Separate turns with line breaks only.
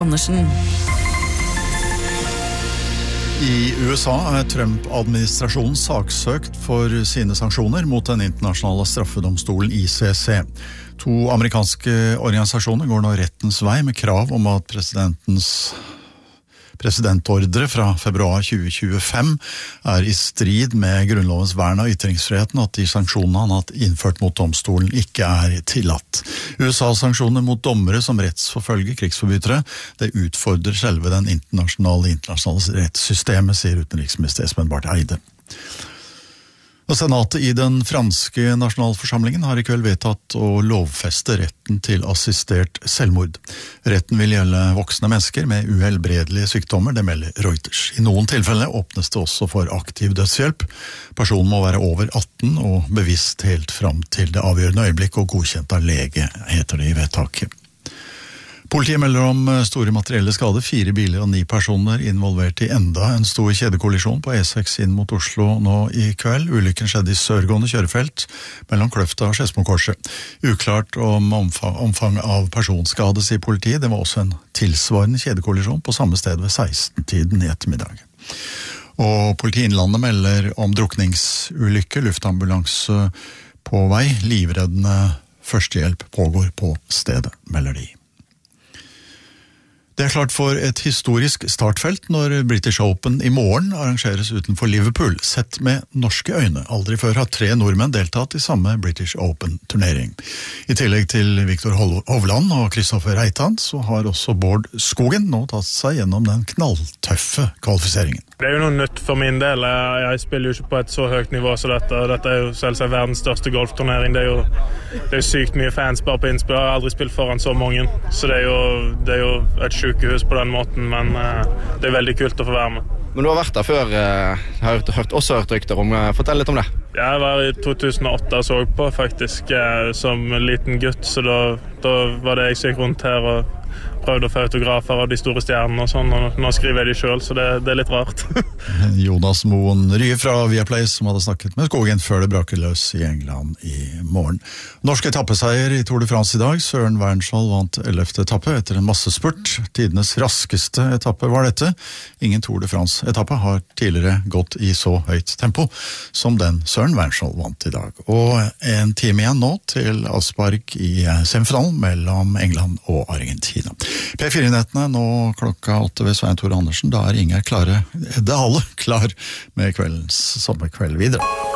Andersen.
I USA Trump-administrasjonen saksøkt for sine sanksjoner mot den internasjonale straffedomstolen ICC. 2 amerikanske organisasjoner går nå rettens vei med krav om at presidentordre fra februar 2025 I strid med grunnlovens vern av ytringsfriheten, at de sanksjonene han har innført mot domstolen ikke tillatt. USAs sanksjoner mot dommere som rettsforfølger krigsforbrytere, det utfordrer selve den internasjonale rettssystemet, sier utenriksminister Espen Barth Eide. Og Senatet I den franske nasjonalforsamlingen har I kveld vedtatt å lovfeste retten til assistert selvmord. Retten vil gjelde voksne mennesker med uhelbredelige sykdommer, det melder Reuters. I noen tilfeller åpnes det også for aktiv dødshjelp. Personen må være over 18 og bevisst helt fram til det avgjørende øyeblikk og godkjent av lege, heter det I vedtaket. Politiet melder om store materielle skader, 4 biler og 9 personer involvert I enda en stor kjedekollisjon på E6 inn mot Oslo nå I kveld. Ulykken skjedde I sørgående kjørefelt mellom Kløfta og Skedsmokorset. Uklart om omfang av personskade, sier politiet. Det var også en tilsvarende kjedekollisjon på samme sted ved 16-tiden I ettermiddag. Og politiet Innlandet melder om drukningsulykke, luftambulanse på vei. Livreddende førstehjelp pågår på stedet, melder de. Det klart for et historisk startfelt når British Open I morgen arrangeres utenfor Liverpool. Sett med norske øyne. Aldri før har 3 nordmenn deltatt I samme British Open-turnering. I tillegg til Viktor Hovland og Kristoffer Reitan, så har også Bård Skogen nå tatt seg gjennom den knalltøffe kvalifiseringen.
Det jo noe nytt for min del. Jeg spiller jo ikke på et så høyt nivå som dette. Dette jo selvsagt verdens største golfturnering. Det jo sykt mye fans bare på innspill. Jeg har aldri spilt foran så mange. Så det jo et sykehus på den måten, men det veldig kult å få være med.
Men du har vært der før, har også hørt rykter om. Fortell litt om det.
Jeg var I 2008 og så på faktisk som liten gutt, så da var det jeg som gikk rundt her og prøvde å få autografer av de store stjernene og sånn, og nå skriver jeg de selv, så det litt rart.
Jonas Moen Rye fra Viaplay som hadde snakket med Skogen før det braker løs I England I morgen. Norsk etappeseier I Tour de France I dag. Søren Wernskjold vant 11. etappe etter en massespurt. Tidenes raskeste etappe var dette. Ingen Tour de France-etappe har tidligere gått I så høyt tempo som den Søren Wernskjold vant I dag. Og en time igjen nå til avspark I semifinalen mellom England og Argentina. P4-nettene nå klokka 8 ved Svein Tore Andersen. Da Inge klare, det alle klar med kveldens sommerkveld videre.